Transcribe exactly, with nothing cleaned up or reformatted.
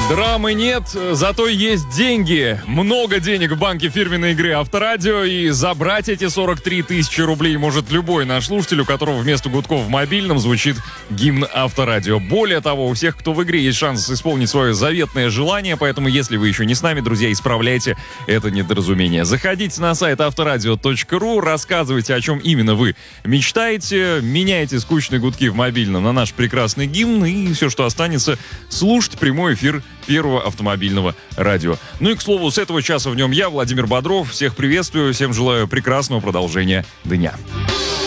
Драмы нет, зато есть деньги. Много денег в банке фирменной игры Авторадио. И забрать эти сорок три тысячи рублей может любой наш слушатель, у которого вместо гудков в мобильном звучит гимн Авторадио. Более того, у всех, кто в игре, есть шанс исполнить свое заветное желание. Поэтому, если вы еще не с нами, друзья, исправляйте это недоразумение. Заходите на сайт авторадио точка ру, рассказывайте, о чем именно вы мечтаете, меняйте скучные гудки в мобильном на наш прекрасный гимн, и все, что останется, слушать прямой эфир первого автомобильного радио. Ну и, к слову, с этого часа в нем я, Владимир Бодров. Всех приветствую, всем желаю прекрасного продолжения дня.